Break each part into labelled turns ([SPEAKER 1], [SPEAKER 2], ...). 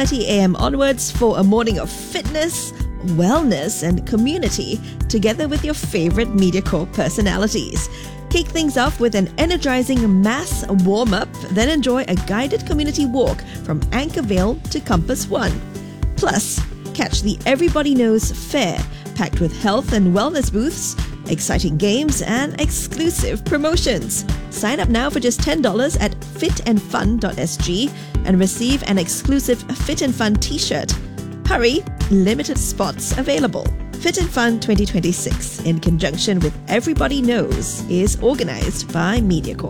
[SPEAKER 1] 6:30 a.m. onwards for a morning of fitness, wellness and community together with your favorite MediaCorp personalities. Kick things off with an energizing mass warm-up, then enjoy a guided community walk from Anchorvale to Compass One. Plus, catch the Everybody Knows Fair, packed with health and wellness booths, exciting games and exclusive promotions. Sign up now for just $10 at fitandfun.sg and receive an exclusive Fit and Fun t-shirt. Hurry, limited spots available. Fit and Fun 2026, in conjunction with Everybody Knows, is organized by MediaCorp.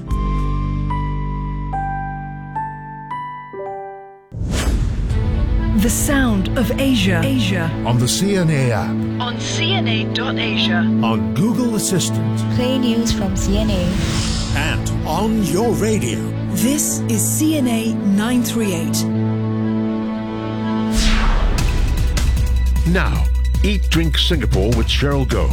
[SPEAKER 2] The sound of Asia.
[SPEAKER 3] On the CNA app.
[SPEAKER 2] On CNA.Asia.
[SPEAKER 3] On Google Assistant.
[SPEAKER 4] Play news from CNA.
[SPEAKER 3] And on your radio.
[SPEAKER 2] This is CNA 938.
[SPEAKER 3] Now, Eat Drink Singapore with Cheryl Goh.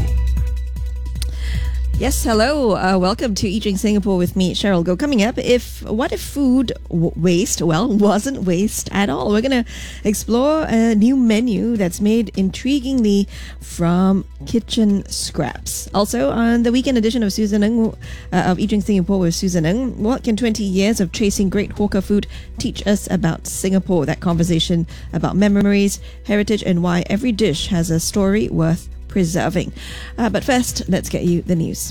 [SPEAKER 1] Yes, hello. Welcome to Eat Drink Singapore with me, Cheryl Goh. Coming up, what if food waste, wasn't waste at all? We're going to explore a new menu that's made intriguingly from kitchen scraps. Also, on the weekend edition of Susan Ng, of Eat Drink Singapore with Susan Ng, what can 20 years of chasing great hawker food teach us about Singapore? That conversation about memories, heritage, and why every dish has a story worth preserving. But first, let's get you the news.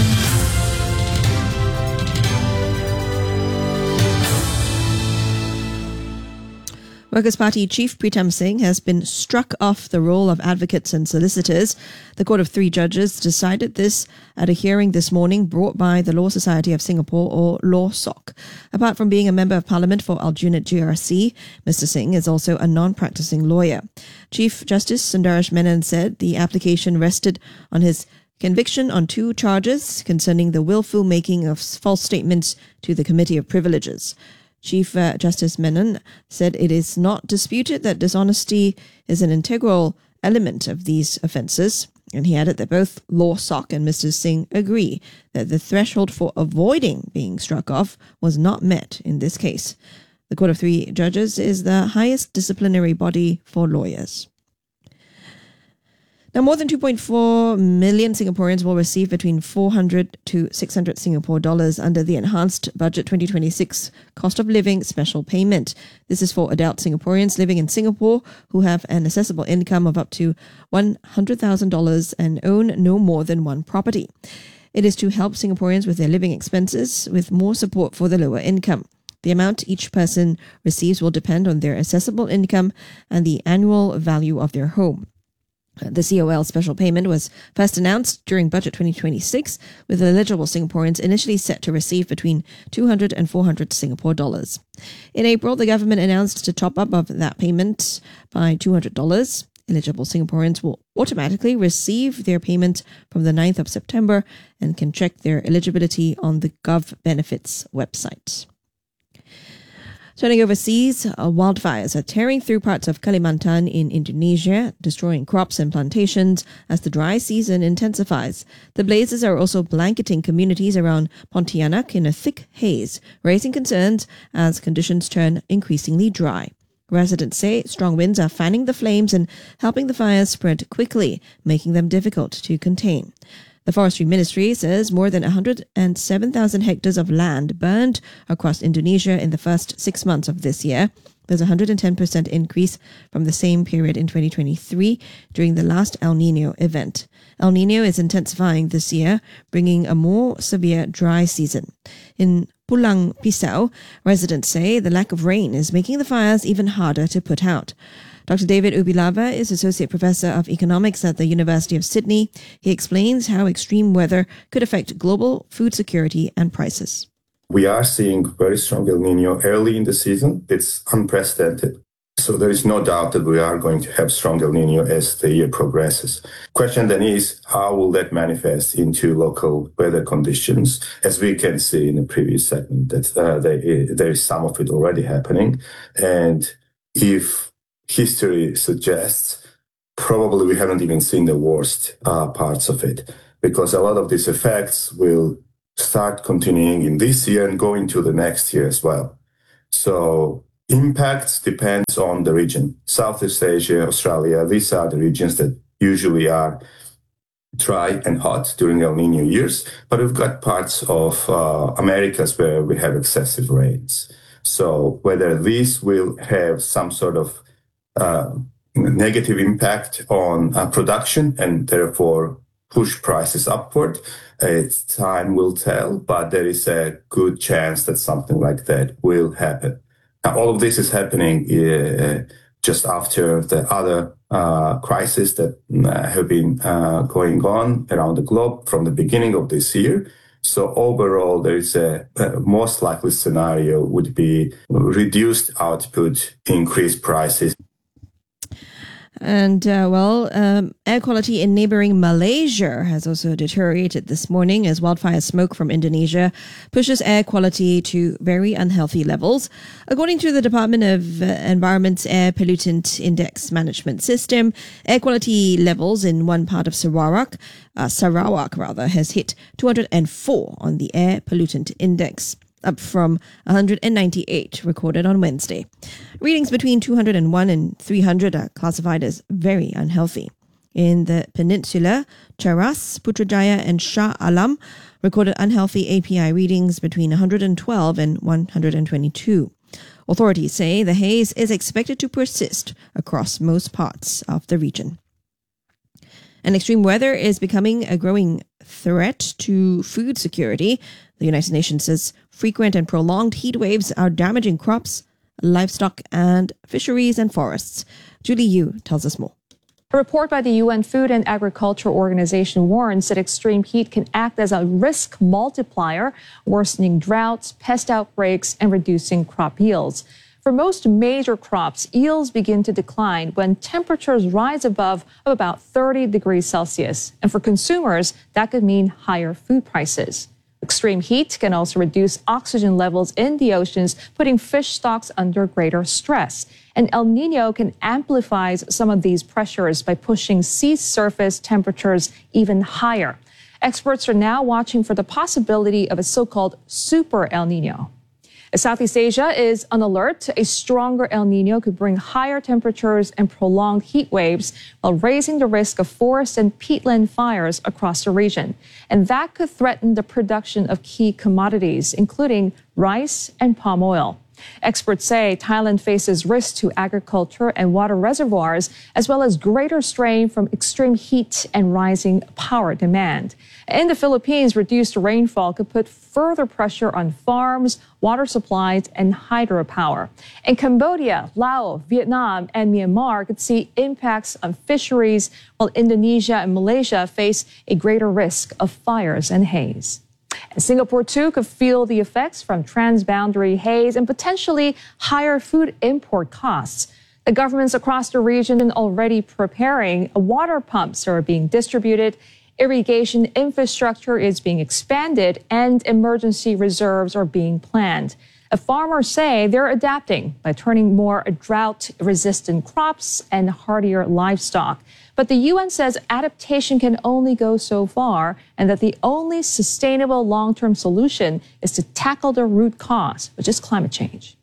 [SPEAKER 1] Workers' Party Chief Pritam Singh has been struck off the role of advocates and solicitors. The Court of Three Judges decided this at a hearing this morning brought by the Law Society of Singapore, or LawSOC. Apart from being a Member of Parliament for Aljunied GRC, Mr. Singh is also a non-practicing lawyer. Chief Justice Sundaresh Menon said the application rested on his conviction on two charges concerning the willful making of false statements to the Committee of Privileges. Chief Justice Menon said it is not disputed that dishonesty is an integral element of these offences, and he added that both LawSOC and Mr. Singh agree that the threshold for avoiding being struck off was not met in this case. The Court of Three Judges is the highest disciplinary body for lawyers. Now, more than 2.4 million Singaporeans will receive between 400 to 600 Singapore dollars under the Enhanced Budget 2026 Cost of Living Special Payment. This is for adult Singaporeans living in Singapore who have an assessable income of up to $100,000 and own no more than one property. It is to help Singaporeans with their living expenses with more support for the lower income. The amount each person receives will depend on their assessable income and the annual value of their home. The COL special payment was first announced during Budget 2026, with eligible Singaporeans initially set to receive between 200 and 400 Singapore dollars. In April, the government announced a top-up of that payment by $200. Eligible Singaporeans will automatically receive their payment from the 9th of September and can check their eligibility on the Gov Benefits website. Turning overseas, wildfires are tearing through parts of Kalimantan in Indonesia, destroying crops and plantations as the dry season intensifies. The blazes are also blanketing communities around Pontianak in a thick haze, raising concerns as conditions turn increasingly dry. Residents say strong winds are fanning the flames and helping the fires spread quickly, making them difficult to contain. The Forestry Ministry says more than 107,000 hectares of land burned across Indonesia in the first 6 months of this year. There's a 110% increase from the same period in 2023 during the last El Nino event. El Nino is intensifying this year, bringing a more severe dry season. In Pulang Pisau, residents say the lack of rain is making the fires even harder to put out. Dr. David Ubilava is Associate Professor of Economics at the University of Sydney. He explains how extreme weather could affect global food security and prices.
[SPEAKER 5] We are seeing very strong El Nino early in the season. It's unprecedented. So there is no doubt that we are going to have strong El Nino as the year progresses. Question then is, how will that manifest into local weather conditions? As we can see in the previous segment, that there is some of it already happening. And if history suggests, probably we haven't even seen the worst parts of it, because a lot of these effects will start continuing in this year and go into the next year as well. So impacts depends on the region. Southeast Asia, Australia, these are the regions that usually are dry and hot during El Nino years, but we've got parts of Americas where we have excessive rains. So whether these will have some sort of negative impact on production and therefore push prices upward, time will tell, but there is a good chance that something like that will happen. Now, all of this is happening just after the other crises that have been going on around the globe from the beginning of this year. So overall, there is a most likely scenario would be reduced output, increased prices.
[SPEAKER 1] And, air quality in neighboring Malaysia has also deteriorated this morning as wildfire smoke from Indonesia pushes air quality to very unhealthy levels. According to the Department of Environment's Air Pollutant Index Management System, air quality levels in one part of Sarawak has hit 204 on the Air Pollutant Index, up from 198 recorded on Wednesday. Readings between 201 and 300 are classified as very unhealthy. In the peninsula, Cheras, Putrajaya and Shah Alam recorded unhealthy API readings between 112 and 122. Authorities say the haze is expected to persist across most parts of the region. And extreme weather is becoming a growing threat to food security. The United Nations says frequent and prolonged heat waves are damaging crops, livestock, and fisheries and forests. Julie Yu tells us more.
[SPEAKER 4] A report by the UN Food and Agriculture Organization warns that extreme heat can act as a risk multiplier, worsening droughts, pest outbreaks, and reducing crop yields. For most major crops, yields begin to decline when temperatures rise above about 30 degrees Celsius. And for consumers, that could mean higher food prices. Extreme heat can also reduce oxygen levels in the oceans, putting fish stocks under greater stress. And El Nino can amplify some of these pressures by pushing sea surface temperatures even higher. Experts are now watching for the possibility of a so-called super El Nino. Southeast Asia is on alert. A stronger El Nino could bring higher temperatures and prolonged heat waves while raising the risk of forest and peatland fires across the region. And that could threaten the production of key commodities, including rice and palm oil. Experts say Thailand faces risks to agriculture and water reservoirs, as well as greater strain from extreme heat and rising power demand. In the Philippines, reduced rainfall could put further pressure on farms, water supplies, and hydropower. In Cambodia, Laos, Vietnam, and Myanmar could see impacts on fisheries, while Indonesia and Malaysia face a greater risk of fires and haze. And Singapore, too, could feel the effects from transboundary haze and potentially higher food import costs. The governments across the region are already preparing. Water pumps are being distributed, irrigation infrastructure is being expanded, and emergency reserves are being planned. Farmers say they're adapting by turning more drought-resistant crops and hardier livestock. But the UN says adaptation can only go so far and that the only sustainable long-term solution is to tackle the root cause, which is climate change.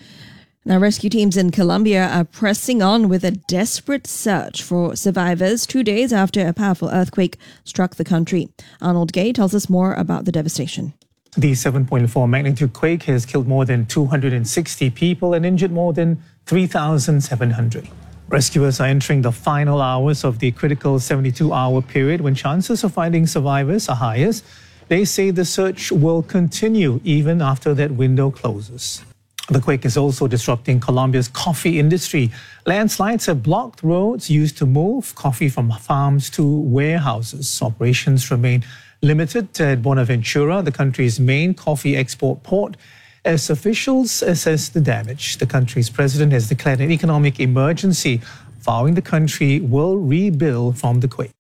[SPEAKER 1] Now, rescue teams in Colombia are pressing on with a desperate search for survivors 2 days after a powerful earthquake struck the country. Arnold Gay tells us more about the devastation.
[SPEAKER 6] The 7.4 magnitude quake has killed more than 260 people and injured more than 3,700. Rescuers are entering the final hours of the critical 72-hour period when chances of finding survivors are highest. They say the search will continue even after that window closes. The quake is also disrupting Colombia's coffee industry. Landslides have blocked roads used to move coffee from farms to warehouses. Operations remain limited at Buenaventura, the country's main coffee export port, as officials assess the damage. The country's president has declared an economic emergency, vowing the country will rebuild from the quake.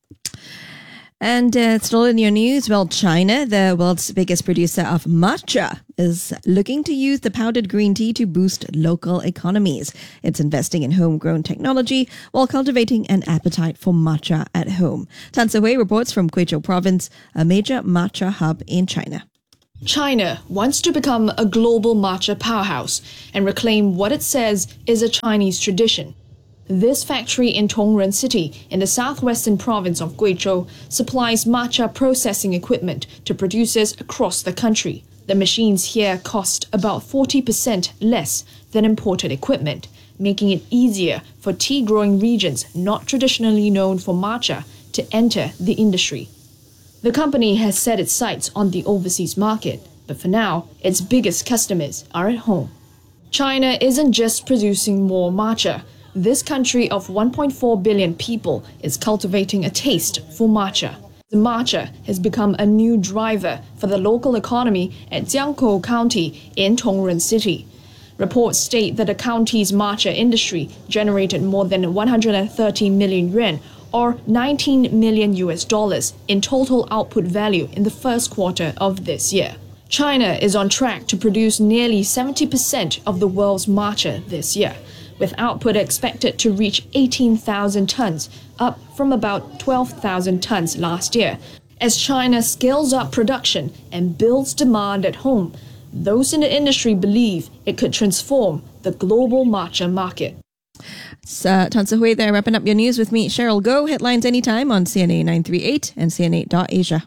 [SPEAKER 1] And still in your news, China, the world's biggest producer of matcha, is looking to use the powdered green tea to boost local economies. It's investing in homegrown technology while cultivating an appetite for matcha at home. Tan Se-hui reports from Guizhou Province, a major matcha hub in China.
[SPEAKER 7] China wants to become a global matcha powerhouse and reclaim what it says is a Chinese tradition. This factory in Tongren City, in the southwestern province of Guizhou, supplies matcha processing equipment to producers across the country. The machines here cost about 40% less than imported equipment, making it easier for tea-growing regions not traditionally known for matcha to enter the industry. The company has set its sights on the overseas market, but for now, its biggest customers are at home. China isn't just producing more matcha. This country of 1.4 billion people is cultivating a taste for matcha. The matcha has become a new driver for the local economy at Jiangkou County in Tongren City. Reports state that the county's matcha industry generated more than 130 million yuan, or $19 million in total output value in the first quarter of this year. China is on track to produce nearly 70% of the world's matcha this year, with output expected to reach 18,000 tons, up from about 12,000 tons last year. As China scales up production and builds demand at home, those in the industry believe it could transform the global matcha market.
[SPEAKER 1] It's Tan Sihui there, wrapping up your news with me, Cheryl Goh. Headlines anytime on CNA 938 and CNA.Asia.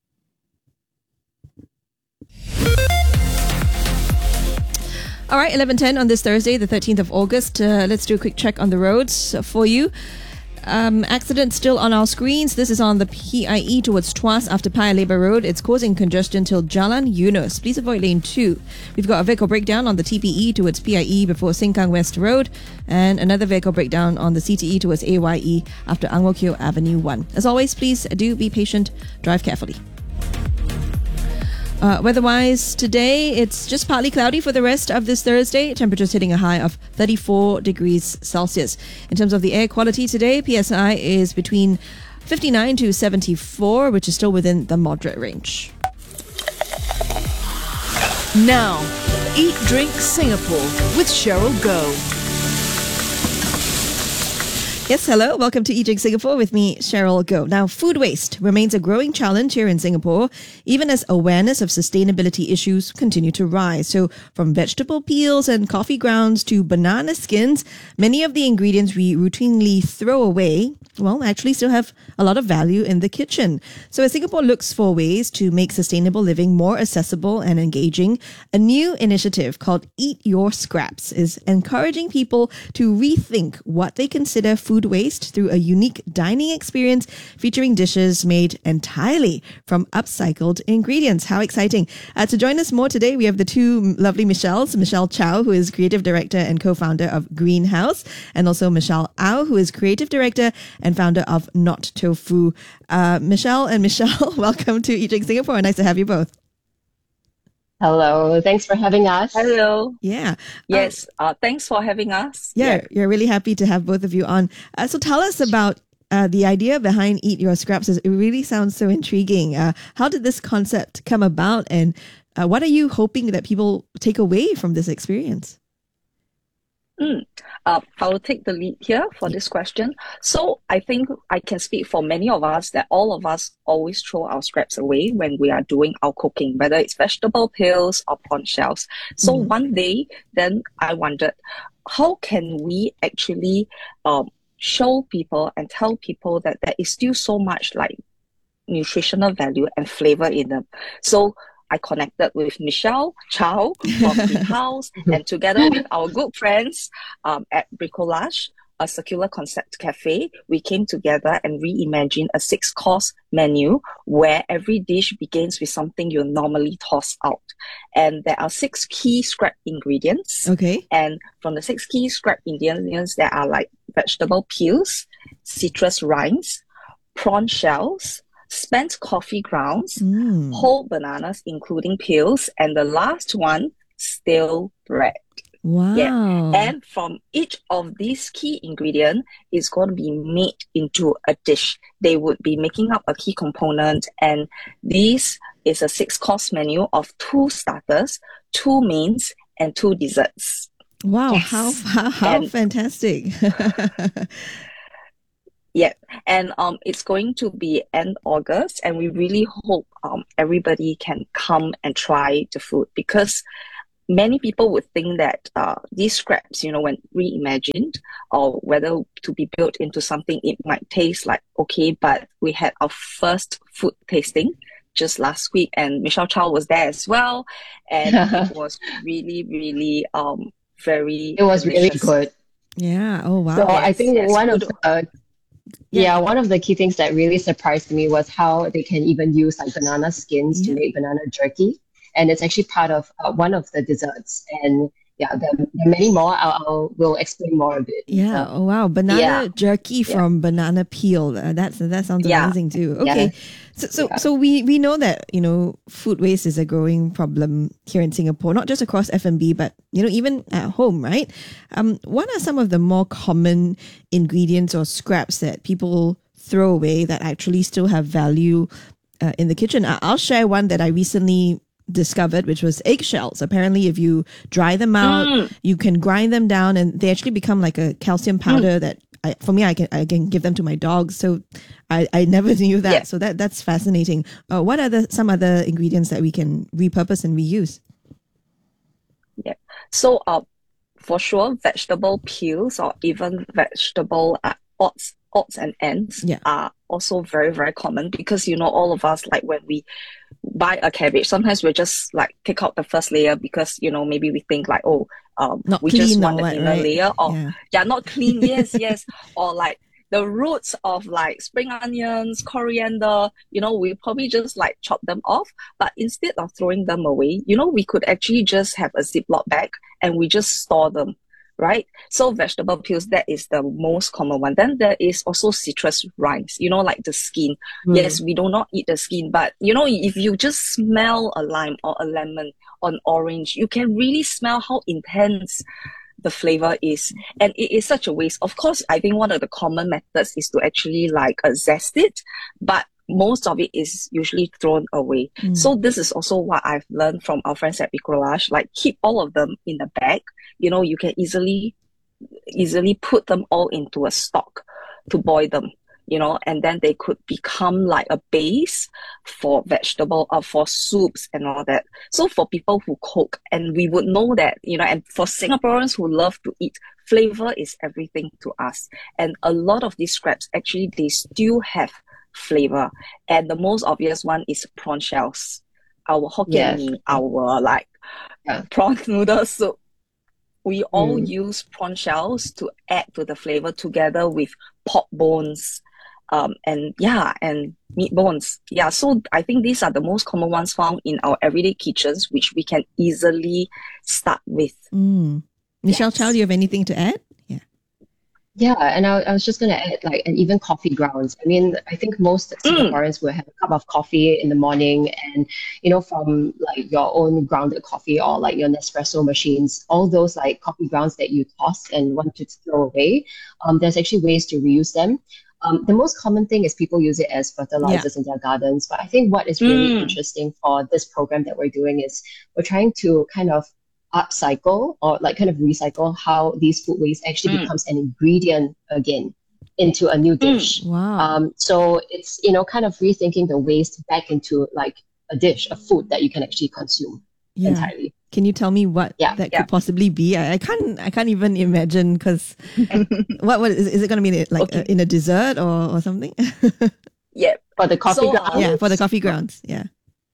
[SPEAKER 1] All right, 11:10 on this Thursday, the 13th of August. Let's do a quick check on the roads for you. Accident still on our screens. This is on the PIE towards Tuas after Paya Lebar Road. It's causing congestion till Jalan Yunus. Please avoid lane 2. We've got a vehicle breakdown on the TPE towards PIE before Sengkang West Road, and another vehicle breakdown on the CTE towards AYE after Ang Mo Kio Avenue 1. As always, please do be patient, drive carefully. Weather-wise, today, it's just partly cloudy for the rest of this Thursday. Temperatures hitting a high of 34 degrees Celsius. In terms of the air quality today, PSI is between 59 to 74, which is still within the moderate range.
[SPEAKER 2] Now, Eat Drink Singapore with Cheryl Goh.
[SPEAKER 1] Yes, hello. Welcome to Eat Drink Singapore with me, Cheryl Goh. Now, food waste remains a growing challenge here in Singapore, even as awareness of sustainability issues continue to rise. So, from vegetable peels and coffee grounds to banana skins, many of the ingredients we routinely throw away, well, actually still have a lot of value in the kitchen. So, as Singapore looks for ways to make sustainable living more accessible and engaging, a new initiative called Eat Your Scraps is encouraging people to rethink what they consider food waste through a unique dining experience featuring dishes made entirely from upcycled ingredients. How exciting. To join us more today, we have the two lovely Michelles. Michelle Chow, who is creative director and co-founder of Greenhouse, and also Michelle Au, who is creative director and founder of Not Tofu. Michelle and Michelle, welcome to Eat Drink Singapore. Nice to have you both.
[SPEAKER 8] Hello, thanks for having us.
[SPEAKER 9] Hello.
[SPEAKER 1] Yeah.
[SPEAKER 9] Yes, thanks for having us.
[SPEAKER 1] Yeah, you're really happy to have both of you on. So tell us about the idea behind Eat Your Scraps. It really sounds so intriguing. How did this concept come about, and what are you hoping that people take away from this experience?
[SPEAKER 9] I will take the lead here for this question. So I think I can speak for many of us that all of us always throw our scraps away when we are doing our cooking, whether it's vegetable peels or prawn shells. So one day, then I wondered, how can we actually show people and tell people that there is still so much like nutritional value and flavor in them? So I connected with Michelle Chow from Greenhouse, and together with our good friends at Bricolage, a circular concept cafe, we came together and reimagined a 6-course menu where every dish begins with something you normally toss out. And there are 6 key scrap ingredients.
[SPEAKER 1] Okay.
[SPEAKER 9] And from the 6 key scrap ingredients, there are like vegetable peels, citrus rinds, prawn shells, spent coffee grounds, whole bananas, including peels, and the last one, stale bread.
[SPEAKER 1] Wow.
[SPEAKER 9] Yeah. And from each of these key ingredients is going to be made into a dish. They would be making up a key component, and this is a 6-course menu of 2 starters, 2 mains, and 2 desserts.
[SPEAKER 1] Wow,
[SPEAKER 9] Yes.
[SPEAKER 1] how fantastic.
[SPEAKER 9] Yeah, and it's going to be end August, and we really hope everybody can come and try the food, because many people would think that these scraps, when reimagined or whether to be built into something, it might taste like okay, but we had our first food tasting just last week, and Michelle Chow was there as well, and it was really, really very
[SPEAKER 8] It was really
[SPEAKER 9] delicious.
[SPEAKER 8] good.
[SPEAKER 1] Yeah. Oh, wow.
[SPEAKER 8] So I think
[SPEAKER 9] yes.
[SPEAKER 8] one of the key things that really surprised me was how they can even use like banana skins to make banana jerky, and it's actually part of one of the desserts. And there are many more. We'll explain more of it.
[SPEAKER 1] Yeah. Oh, wow. Banana jerky from banana peel. That sounds amazing too. Okay. So we know that, food waste is a growing problem here in Singapore, not just across F&B, but, even at home, right? What are some of the more common ingredients or scraps that people throw away that actually still have value in the kitchen? I'll share one that I recently discovered, which was eggshells. Apparently, if you dry them out, you can grind them down, and they actually become like a calcium powder that I can give them to my dogs. So I never knew that. Yeah. So that's fascinating. What are some other ingredients that we can repurpose and reuse?
[SPEAKER 9] Yeah. So for sure, vegetable peels or even vegetable odds and ends are also very, very common, because all of us, like when we buy a cabbage, sometimes we just like take out the first layer because maybe we think like, we just want the inner layer, or not clean. Yes. Or like the roots of like spring onions, coriander, we probably just like chop them off. But instead of throwing them away, we could actually just have a Ziploc bag and we just store them. Right? So vegetable peels, that is the most common one. Then there is also citrus rinds, like the skin. Yes, we do not eat the skin, but if you just smell a lime or a lemon or an orange, you can really smell how intense the flavor is. And it is such a waste. Of course, I think one of the common methods is to actually like zest it, but most of it is usually thrown away. So this is also what I've learned from our friends at Bricolage, like keep all of them in a bag. You can easily put them all into a stock to boil them, and then they could become like a base for vegetable or for soups and all that. So for people who cook, and we would know that, and for Singaporeans who love to eat, flavor is everything to us. And a lot of these scraps, actually, they still have flavor. And the most obvious one is prawn shells. Our Hokkien mee, our prawn noodle soup. We all use prawn shells to add to the flavor together with pork bones, and meat bones. Yeah, so I think these are the most common ones found in our everyday kitchens, which we can easily start with.
[SPEAKER 1] Michelle Chow, do you have anything to add?
[SPEAKER 8] Yeah, and I was just going to add, and even coffee grounds. I mean, I think most Singaporeans will have a cup of coffee in the morning, and, from like your own grounded coffee or like your Nespresso machines, all those like coffee grounds that you toss and want to throw away, there's actually ways to reuse them. The most common thing is people use it as fertilizers in their gardens. But I think what is really interesting for this program that we're doing is we're trying to kind of upcycle or like kind of recycle how these food waste actually becomes an ingredient again into a new dish.
[SPEAKER 1] Wow.
[SPEAKER 8] So it's, kind of rethinking the waste back into like a dish, a food that you can actually consume entirely.
[SPEAKER 1] Can you tell me what that could possibly be? I can't even imagine, because what is it going to be like in a dessert or something?
[SPEAKER 8] For the coffee grounds.
[SPEAKER 1] Yeah, for the coffee grounds. Yeah.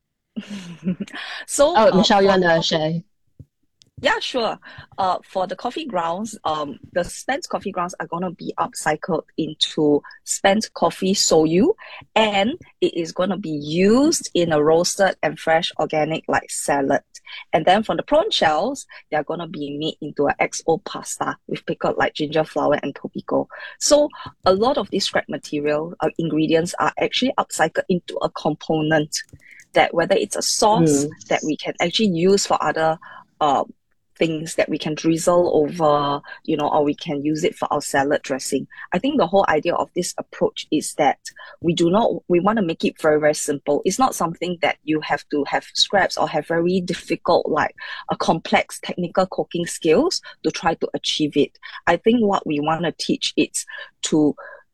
[SPEAKER 9] So
[SPEAKER 8] Michelle, you want to share?
[SPEAKER 9] Yeah, sure. For the coffee grounds, the spent coffee grounds are going to be upcycled into spent coffee soyu, and it is going to be used in a roasted and fresh organic like salad. And then for the prawn shells, they are going to be made into an XO pasta with pickled like ginger flower and topiko. So a lot of these scrap material ingredients are actually upcycled into a component that, whether it's a sauce that we can actually use for other things that we can drizzle over, or we can use it for our salad dressing. I think the whole idea of this approach is that we want to make it very, very simple. It's not something that you have to have scraps or have very difficult, like a complex technical cooking skills to try to achieve it. I think what we want to teach is to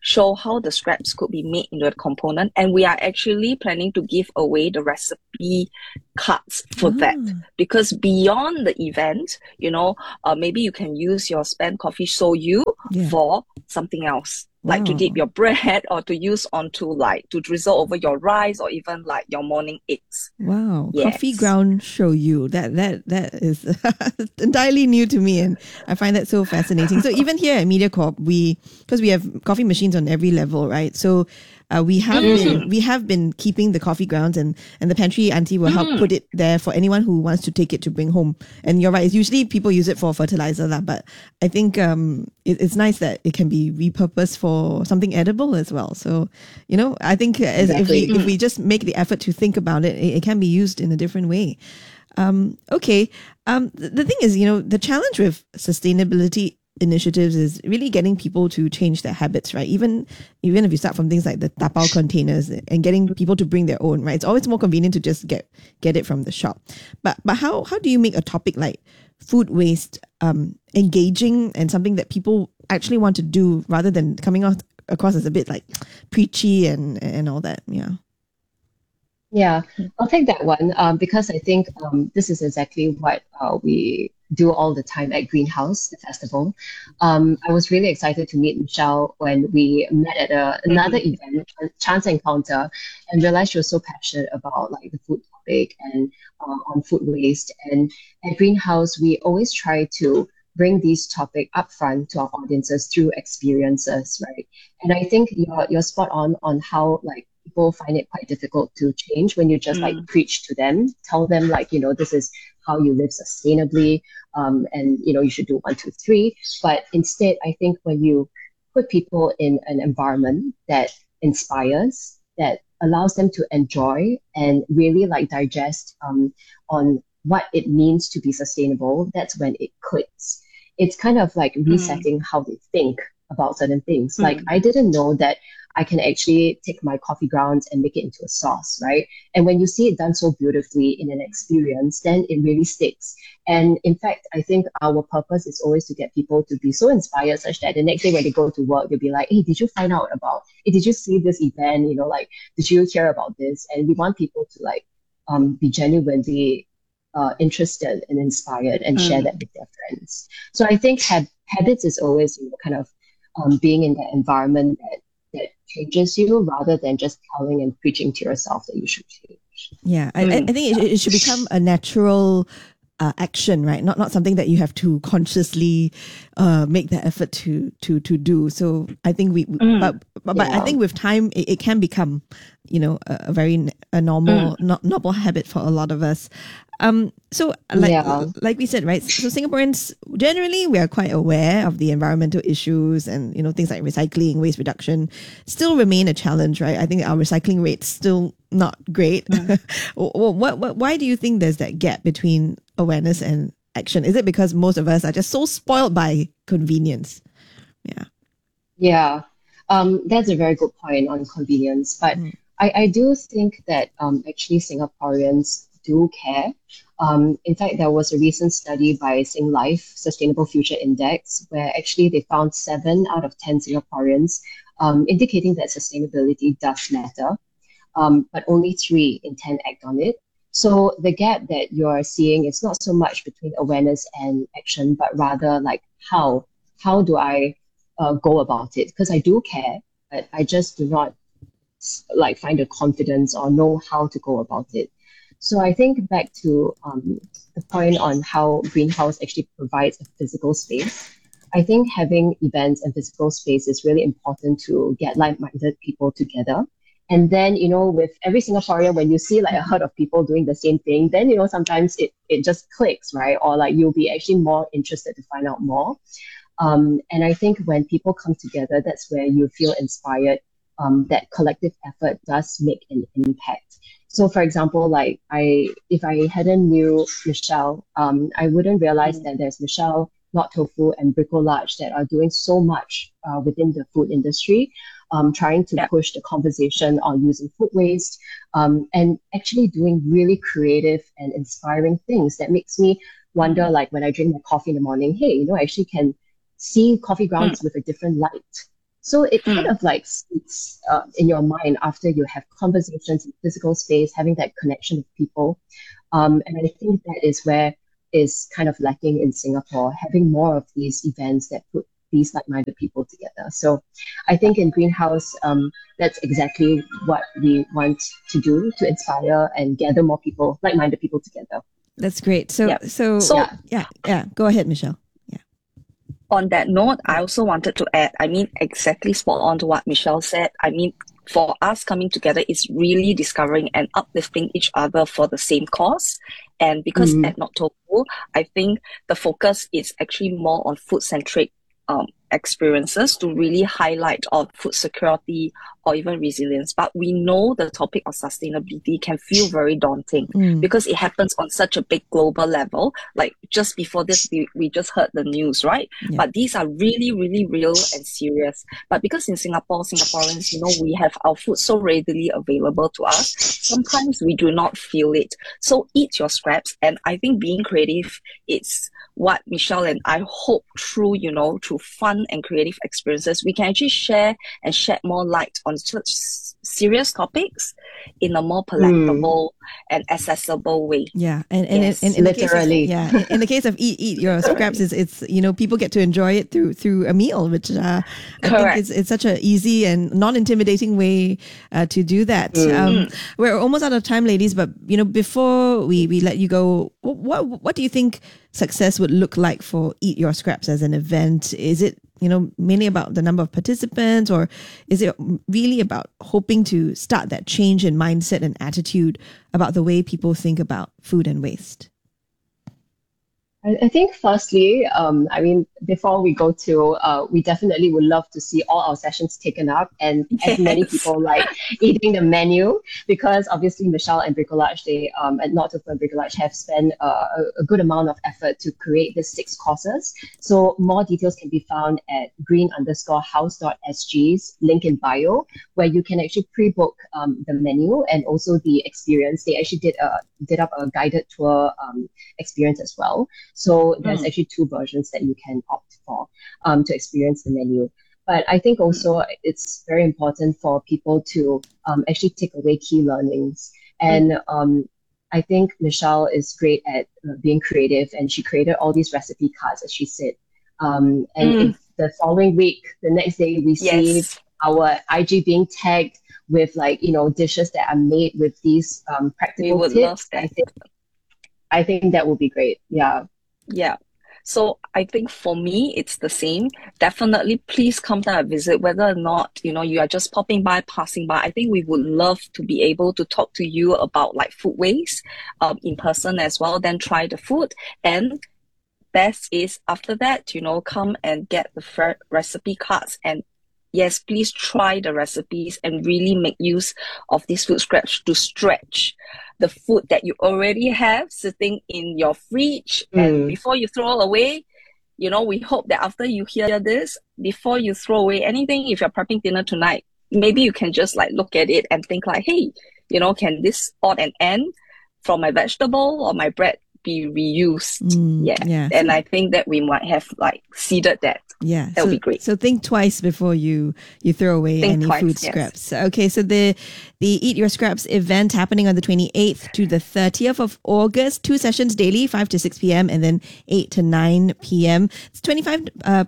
[SPEAKER 9] show how the scraps could be made into a component, and we are actually planning to give away the recipe cards for that, because beyond the event, maybe you can use your spent coffee soyu for something else, like to dip your bread, or to use to drizzle over your rice, or even like your morning eggs.
[SPEAKER 1] Wow. Yes. Coffee ground shoyu. That is entirely new to me, and I find that so fascinating. So even here at MediaCorp, because we have coffee machines on every level, right? So we have been keeping the coffee grounds, and the pantry auntie will help put it there for anyone who wants to take it to bring home. And you're right, it's usually people use it for fertilizer, but I think it's nice that it can be repurposed for something edible as well. So, I think if we just make the effort to think about it, it can be used in a different way. Okay. The thing is, the challenge with sustainability initiatives is really getting people to change their habits, right? Even if you start from things like the tapao containers and getting people to bring their own, right? It's always more convenient to just get it from the shop. But how do you make a topic like food waste engaging and something that people actually want to do, rather than coming across as a bit like preachy and all that?
[SPEAKER 8] Yeah, I'll take that one because I think this is exactly what we do all the time at Greenhouse, the festival. I was really excited to meet Michelle when we met at another event, Chance Encounter, and realized she was so passionate about like the food topic and on food waste. And at Greenhouse, we always try to bring these topics up front to our audiences through experiences, right? And I think you're spot on how like people find it quite difficult to change when you just like preach to them, tell them like, this is how you live sustainably, and you should do 1, 2, 3. But instead, I think when you put people in an environment that inspires, that allows them to enjoy and really like digest on what it means to be sustainable, that's when it clicks. It's kind of like resetting how they think about certain things. Like I didn't know that I can actually take my coffee grounds and make it into a sauce, right? And when you see it done so beautifully in an experience, then it really sticks. And in fact, I think our purpose is always to get people to be so inspired such that the next day when they go to work, they'll be like, hey, did you find out about, hey, did you see this event? Did you hear about this? And we want people to like be genuinely interested and inspired and share that with their friends. So I think habits is always, kind of being in that environment that changes you, rather than just telling and preaching to yourself that you should change.
[SPEAKER 1] Yeah, I think it should become a natural action, right? Not something that you have to consciously make the effort to do. So I think but I think with time it can become, a very normal normal habit for a lot of us. So like we said, right? So Singaporeans generally, we are quite aware of the environmental issues, and things like recycling, waste reduction still remain a challenge, right? I think our recycling rate's still not great. Why do you think there's that gap between awareness and action? Is it because most of us are just so spoiled by convenience?
[SPEAKER 8] Yeah, that's a very good point on convenience. But I do think that actually Singaporeans do care. In fact, there was a recent study by Singlife Sustainable Future Index, where actually they found 7 out of 10 Singaporeans indicating that sustainability does matter, but only 3 in 10 act on it. So the gap that you're seeing is not so much between awareness and action, but rather like how do I go about it? Because I do care, but I just do not like find the confidence or know how to go about it. So I think back to the point on how Greenhouse actually provides a physical space. I think having events and physical space is really important to get like-minded people together. And then, with every Singaporean, when you see like a herd of people doing the same thing, then, sometimes it just clicks, right? Or like you'll be actually more interested to find out more. And I think when people come together, that's where you feel inspired. That collective effort does make an impact. So for example, like if I hadn't knew Michelle, I wouldn't realize that there's Michelle, Not Tofu, and Bricolage that are doing so much within the food industry, trying to push the conversation on using food waste, and actually doing really creative and inspiring things that makes me wonder, like when I drink my coffee in the morning, hey, I actually can see coffee grounds with a different light. So it kind of like sits in your mind after you have conversations in physical space, having that connection with people. And I think that is where is kind of lacking in Singapore, having more of these events that put these like-minded people together. So I think in Greenhouse, that's exactly what we want to do, to inspire and gather more people, like-minded people together.
[SPEAKER 1] That's great. So go ahead, Michelle.
[SPEAKER 9] On that note, I also wanted to add, exactly spot on to what Michelle said. For us coming together is really discovering and uplifting each other for the same cause. And because at Not Tofu, I think the focus is actually more on food-centric experiences to really highlight on food security or even resilience. But we know the topic of sustainability can feel very daunting because it happens on such a big global level. Like just before this, we just heard the news, right? Yeah. But these are really, really real and serious. But because in Singapore, Singaporeans, we have our food so readily available to us, sometimes we do not feel it. So eat your scraps. And I think being creative, it's what Michelle and I hope through fun and creative experiences, we can actually share and shed more light on such serious topics in a more palatable and accessible way.
[SPEAKER 1] Yeah, and
[SPEAKER 8] yes,
[SPEAKER 1] in
[SPEAKER 8] literally,
[SPEAKER 1] in the case of eat your scraps, it's people get to enjoy it through a meal, which I think it's such an easy and non-intimidating way to do that. We're almost out of time, ladies, but before we let you go, what do you think success would look like for Eat Your Scraps as an event? Is it mainly about the number of participants, or is it really about hoping to start that change in mindset and attitude about the way people think about food and waste?
[SPEAKER 8] I think firstly, before we go to, we definitely would love to see all our sessions taken up and as many people like eating the menu, because obviously Michelle and Bricolage, they at Not Tofu and Bricolage have spent a good amount of effort to create the 6 courses. So more details can be found at green_house.sg's link in bio, where you can actually pre-book the menu and also the experience. They actually did up a guided tour experience as well. So there's actually 2 versions that you can opt for to experience the menu. But I think also it's very important for people to actually take away key learnings. And I think Michelle is great at being creative, and she created all these recipe cards, as she said. And if the following week, the next day, we see our IG being tagged with dishes that are made with these practical tips, I think that would be great. Yeah.
[SPEAKER 9] Yeah. So I think for me, it's the same. Definitely, please come down and visit, whether or not, you are just popping by, passing by. I think we would love to be able to talk to you about food waste in person as well, then try the food. And best is after that, come and get the recipe cards, and yes, please try the recipes and really make use of these food scraps to stretch the food that you already have sitting in your fridge. And before you throw away, we hope that after you hear this, before you throw away anything, if you're prepping dinner tonight, maybe you can just look at it and think hey, can this odd and end from my vegetable or my bread be reused? And I think that we might have seeded that. That would be great.
[SPEAKER 1] So think twice before you throw away any food scraps. Okay, so the Eat Your Scraps event happening on the 28th to the 30th of August, 2 sessions daily, 5 to 6 p.m. and then 8 to 9 p.m. It's 25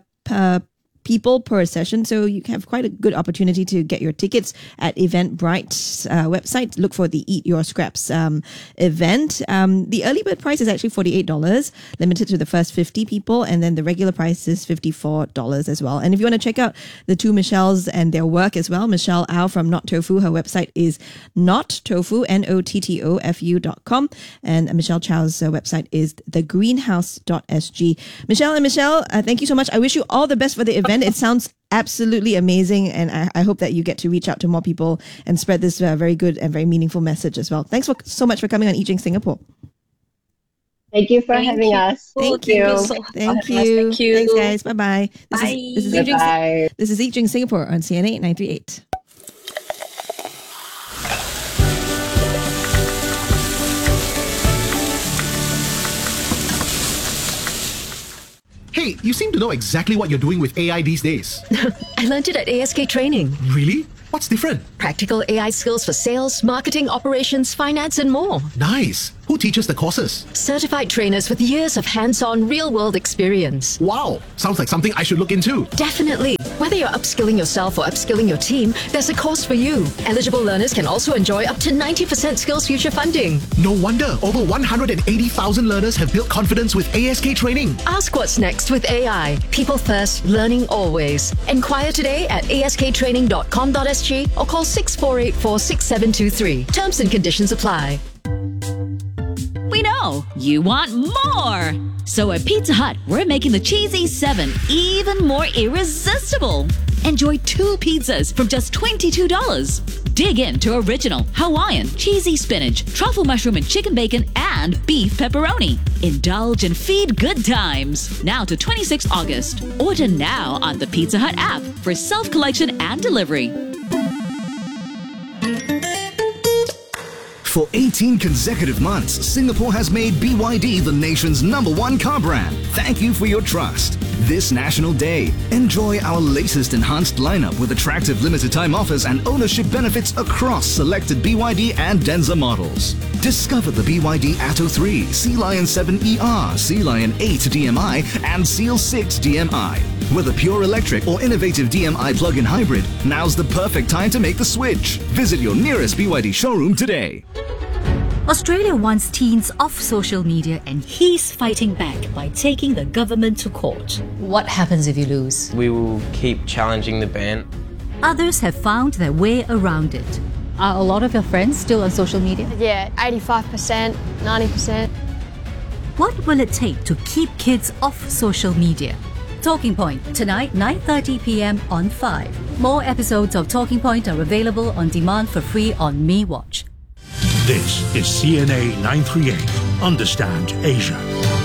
[SPEAKER 1] people per session, so you have quite a good opportunity to get your tickets at Eventbrite's website. Look for the Eat Your Scraps event. The early bird price is actually $48, limited to the first 50 people, and then the regular price is $54 as well. And if you want to check out the 2 Michelles and their work as well, Michelle Au from Not Tofu, her website is nottofu, nottofu.com, and Michelle Chow's website is thegreenhouse.sg. Michelle and Michelle, thank you so much. I wish you all the best for the event. It sounds absolutely amazing, and I hope that you get to reach out to more people and spread this very good and very meaningful message as well. Thanks so much for coming on Eat Drink Singapore.
[SPEAKER 8] Thank you for having us.
[SPEAKER 1] Thank you.
[SPEAKER 9] Thank you.
[SPEAKER 1] Thanks, guys. Bye-bye. This
[SPEAKER 8] Bye.
[SPEAKER 1] is Eat Drink Singapore on CNA 938.
[SPEAKER 3] Hey
[SPEAKER 10] Hey, you seem to know exactly what you're doing with AI these days.
[SPEAKER 11] I learned it at ASK Training.
[SPEAKER 10] Really? What's different?
[SPEAKER 11] Practical AI skills for sales, marketing, operations, finance, and more.
[SPEAKER 10] Nice. Who teaches the courses?
[SPEAKER 11] Certified trainers with years of hands-on, real-world experience.
[SPEAKER 10] Wow. Sounds like something I should look into.
[SPEAKER 11] Definitely. Whether you're upskilling yourself or upskilling your team, there's a course for you. Eligible learners can also enjoy up to 90% Skills Future funding.
[SPEAKER 10] No wonder over 180,000 learners have built confidence with ASK Training.
[SPEAKER 11] Ask what's next with AI. People first, learning always. Inquire today at asktraining.com.sg or call 6484-6723. Terms and conditions apply.
[SPEAKER 12] We know you want more. So at Pizza Hut, we're making the Cheesy 7 even more irresistible. Enjoy 2 pizzas from just $22. Dig into original Hawaiian, cheesy spinach, truffle mushroom and chicken bacon, and beef pepperoni. Indulge and feed good times. Now to 26 August. Order now on the Pizza Hut app for self-collection and delivery.
[SPEAKER 13] For 18 consecutive months, Singapore has made BYD the nation's #1 car brand. Thank you for your trust. This National Day, enjoy our latest enhanced lineup with attractive limited time offers and ownership benefits across selected BYD and Denza models. Discover the BYD Atto 3, Sea Lion 7 ER, Sea Lion 8 DMI, and Seal 6 DMI. Whether pure electric or innovative DMI plug-in hybrid, now's the perfect time to make the switch. Visit your nearest BYD showroom today.
[SPEAKER 14] Australia wants teens off social media and he's fighting back by taking the government to court.
[SPEAKER 15] What happens if you lose?
[SPEAKER 16] We will keep challenging the ban.
[SPEAKER 14] Others have found their way around it.
[SPEAKER 15] Are a lot of your friends still on social media?
[SPEAKER 17] Yeah, 85%, 90%.
[SPEAKER 14] What will it take to keep kids off social media? Talking Point, tonight 9:30 p.m. on 5. More episodes of Talking Point are available on demand for free on MeWatch.
[SPEAKER 3] This is CNA 938. Understand Asia.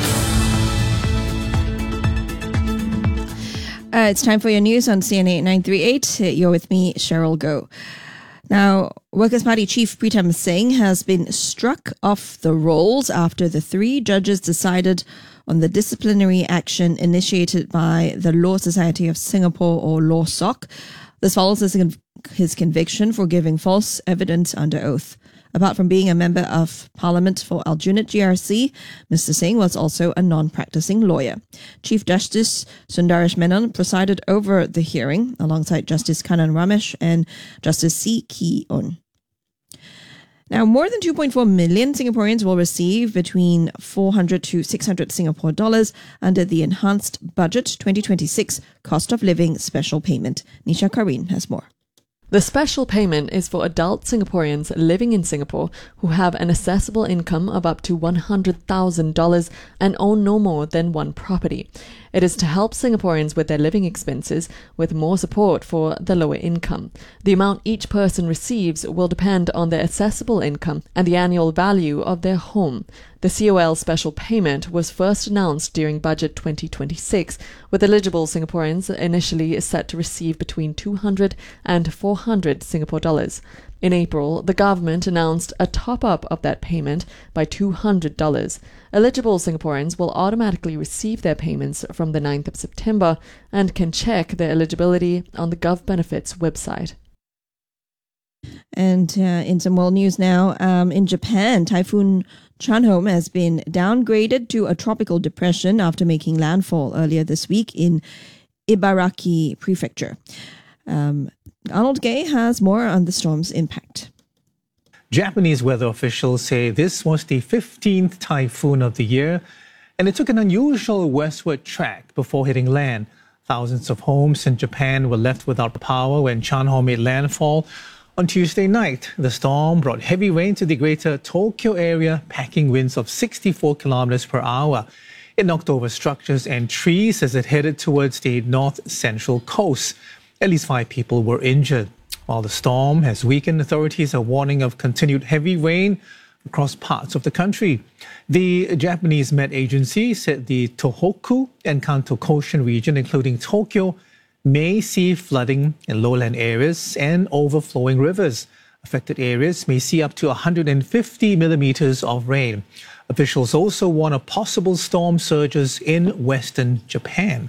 [SPEAKER 1] It's time for your news on CNA 938. You're with me, Cheryl Goh. Now, Workers' Party Chief Pritam Singh has been struck off the rolls after the 3 judges decided on the disciplinary action initiated by the Law Society of Singapore, or LawSOC. This follows his conviction for giving false evidence under oath. Apart from being a member of Parliament for Aljunied GRC, Mr. Singh was also a non-practicing lawyer. Chief Justice Sundaresh Menon presided over the hearing alongside Justice Kanan Ramesh and Justice C. Kee Un. Now, more than 2.4 million Singaporeans will receive between 400 to 600 Singapore dollars under the Enhanced Budget 2026 Cost of Living Special Payment. Nisha Karin has more.
[SPEAKER 18] The special payment is for adult Singaporeans living in Singapore who have an assessable income of up to $100,000 and own no more than 1 property. It is to help Singaporeans with their living expenses with more support for the lower income. The amount each person receives will depend on their assessable income and the annual value of their home. The COL special payment was first announced during Budget 2026, with eligible Singaporeans initially set to receive between 200 and 400 Singapore dollars. In April, the government announced a top-up of that payment by $200. Eligible Singaporeans will automatically receive their payments from the 9th of September and can check their eligibility on the GovBenefits website.
[SPEAKER 1] And in some world news now, in Japan, Typhoon Chanhom has been downgraded to a tropical depression after making landfall earlier this week in Ibaraki Prefecture. Arnold Gay has more on the storm's impact.
[SPEAKER 6] Japanese weather officials say this was the 15th typhoon of the year, and it took an unusual westward track before hitting land. Thousands of homes in Japan were left without power when Chanhom made landfall. On Tuesday night, the storm brought heavy rain to the greater Tokyo area, packing winds of 64 kilometers per hour. It knocked over structures and trees as it headed towards the north-central coast. At least 5 people were injured. While the storm has weakened, authorities are warning of continued heavy rain across parts of the country. The Japanese Met Agency said the Tohoku and Kanto Koshin region, including Tokyo, may see flooding in lowland areas and overflowing rivers. Affected areas may see up to 150 millimeters of rain. Officials also warn of possible storm surges in western Japan.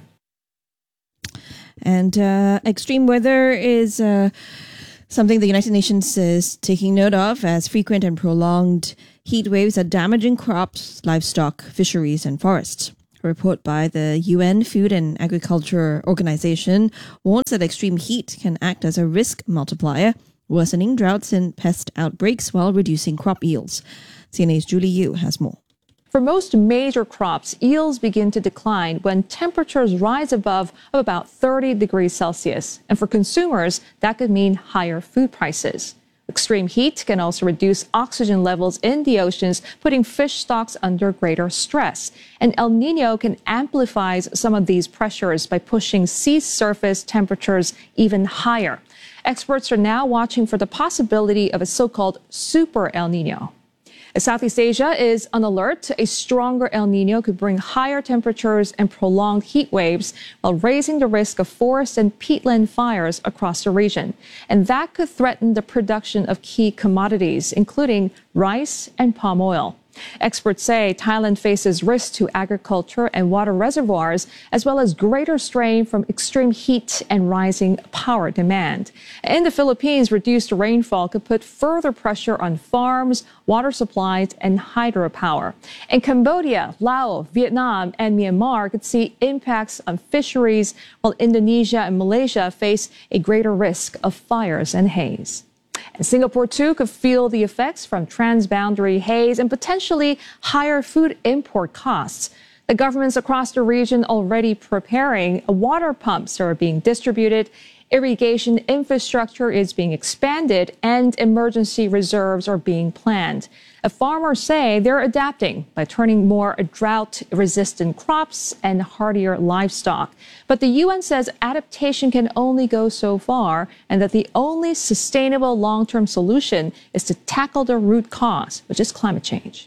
[SPEAKER 1] And extreme weather is something the United Nations is taking note of, as frequent and prolonged heat waves are damaging crops, livestock, fisheries, and forests. A report by the UN Food and Agriculture Organization warns that extreme heat can act as a risk multiplier, worsening droughts and pest outbreaks while reducing crop yields. CNA's Julie Yu has more.
[SPEAKER 4] For most major crops, yields begin to decline when temperatures rise above about 30 degrees Celsius. And for consumers, that could mean higher food prices. Extreme heat can also reduce oxygen levels in the oceans, putting fish stocks under greater stress. And El Niño can amplify some of these pressures by pushing sea surface temperatures even higher. Experts are now watching for the possibility of a so-called super El Niño. As Southeast Asia is on alert, a stronger El Niño could bring higher temperatures and prolonged heat waves while raising the risk of forest and peatland fires across the region. And that could threaten the production of key commodities, including rice and palm oil. Experts say Thailand faces risks to agriculture and water reservoirs, as well as greater strain from extreme heat and rising power demand. In the Philippines, reduced rainfall could put further pressure on farms, water supplies, and hydropower. In Cambodia, Laos, Vietnam, and Myanmar could see impacts on fisheries, while Indonesia and Malaysia face a greater risk of fires and haze. And Singapore, too, could feel the effects from transboundary haze and potentially higher food import costs. The governments across the region already preparing. Water pumps are being distributed, irrigation infrastructure is being expanded, and emergency reserves are being planned. Farmers say they're adapting by turning more drought-resistant crops and hardier livestock. But the UN says adaptation can only go so far, and that the only sustainable long-term solution is to tackle the root cause, which is climate change.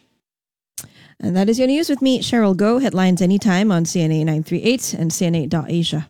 [SPEAKER 1] And that is your news with me, Cheryl Goh. Headlines anytime on CNA 938 and CNA.Asia.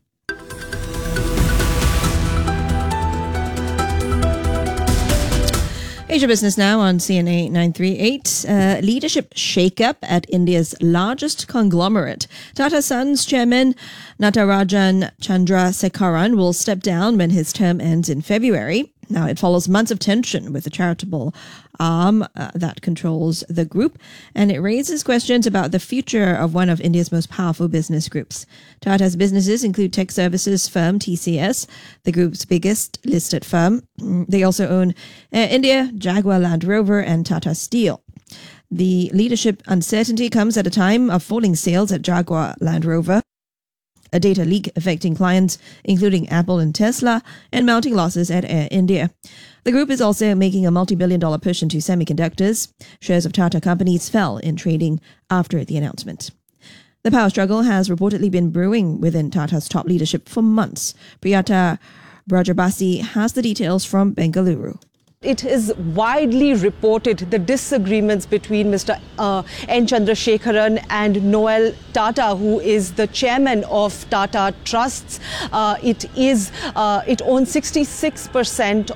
[SPEAKER 1] Asia Business Now on CNA 938. Leadership shake-up at India's largest conglomerate. Tata Sons chairman Natarajan Chandrasekaran will step down when his term ends in February. Now, it follows months of tension with the charitable arm that controls the group, and it raises questions about the future of one of India's most powerful business groups. Tata's businesses include tech services firm TCS, the group's biggest listed firm. They also own Air India, Jaguar Land Rover, and Tata Steel. The leadership uncertainty comes at a time of falling sales at Jaguar Land Rover, a data leak affecting clients, including Apple and Tesla, and mounting losses at Air India. The group is also making a multi-billion-dollar push into semiconductors. Shares of Tata companies fell in trading after the announcement. The power struggle has reportedly been brewing within Tata's top leadership for months. Priyata Brajabasi has the details from Bengaluru.
[SPEAKER 19] It is widely reported the disagreements between Mr. N. Chandrasekaran and Noel Tata, who is the chairman of Tata Trusts. It owns 66%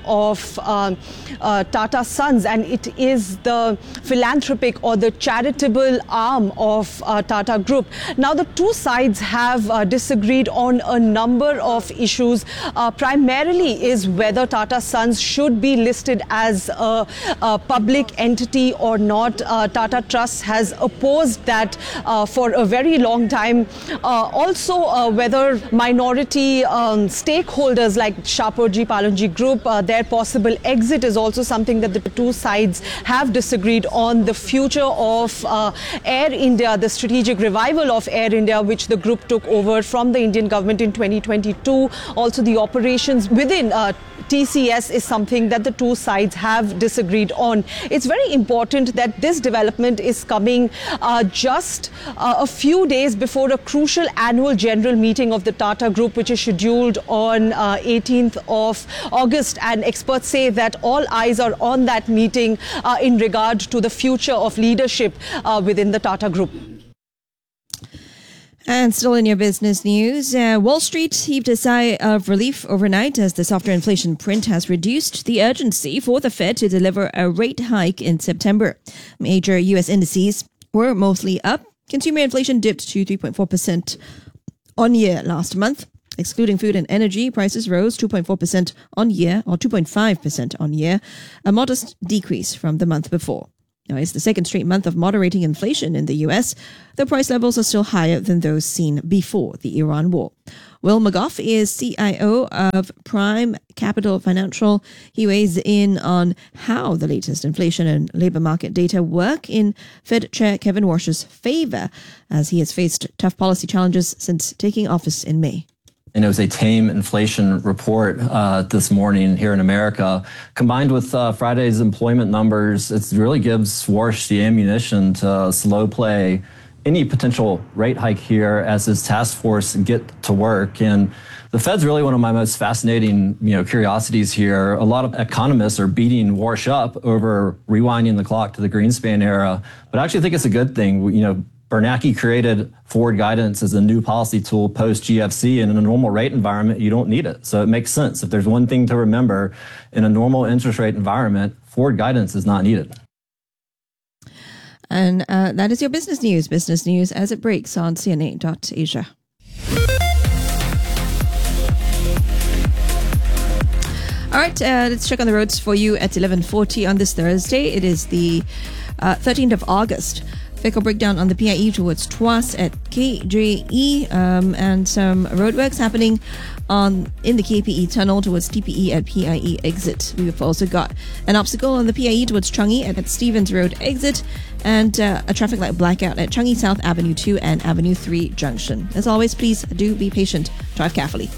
[SPEAKER 19] of Tata Sons, and it is the philanthropic or the charitable arm of Tata Group. Now, the two sides have disagreed on a number of issues. Primarily is whether Tata Sons should be listed as a public entity or not. Tata Trust has opposed that for a very long time. Also, whether minority stakeholders like Shapoorji Pallonji Group, their possible exit is also something that the two sides have disagreed on. The future of Air India, the strategic revival of Air India, which the group took over from the Indian government in 2022. Also, the operations within TCS is something that the two sides have disagreed on. It's very important that this development is coming just a few days before a crucial annual general meeting of the Tata Group, which is scheduled on 18th of August. And experts say that all eyes are on that meeting in regard to the future of leadership within the Tata Group.
[SPEAKER 1] And still in your business news, Wall Street heaved a sigh of relief overnight as the softer inflation print has reduced the urgency for the Fed to deliver a rate hike in September. Major U.S. indices were mostly up. Consumer inflation dipped to 3.4% on year last month. Excluding food and energy, prices rose 2.4% on year, or 2.5% on year, a modest decrease from the month before. Now, it's the second straight month of moderating inflation in the US, though price levels are still higher than those seen before the Iran war. Will McGough is CIO of Prime Capital Financial. He weighs in on how the latest inflation and labor market data work in Fed Chair Kevin Warsh's favor, as he has faced tough policy challenges since taking office in May.
[SPEAKER 20] And it was a tame inflation report this morning here in America. Combined with Friday's employment numbers, it really gives Warsh the ammunition to slow play any potential rate hike here as his task force get to work. And the Fed's really one of my most fascinating, curiosities here. A lot of economists are beating Warsh up over rewinding the clock to the Greenspan era, but I actually think it's a good thing. Bernanke created forward guidance as a new policy tool post-GFC, and in a normal rate environment, you don't need it. So it makes sense. If there's one thing to remember, in a normal interest rate environment, forward guidance is not needed.
[SPEAKER 1] And that is your business news. Business news as it breaks on CNA.Asia. All right, let's check on the roads for you at 11:40 on this Thursday. It is the 13th of August. Vehicle breakdown on the PIE towards Tuas at KJE, and some roadworks happening in the KPE tunnel towards TPE at PIE exit. We've also got an obstacle on the PIE towards Changi at Stevens Road exit, and a traffic light blackout at Changi South Avenue 2 and Avenue 3 junction. As always, please do be patient. Drive carefully.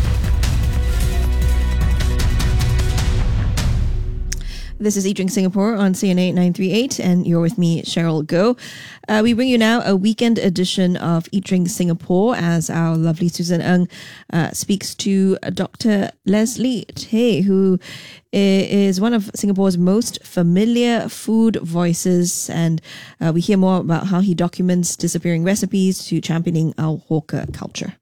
[SPEAKER 1] This is Eat Drink Singapore on CNA 938, and you're with me, Cheryl Goh. We bring you now a weekend edition of Eat Drink Singapore as our lovely Susan Ng speaks to Dr. Leslie Tay, who is one of Singapore's most familiar food voices, and we hear more about how he documents disappearing recipes to championing our hawker culture.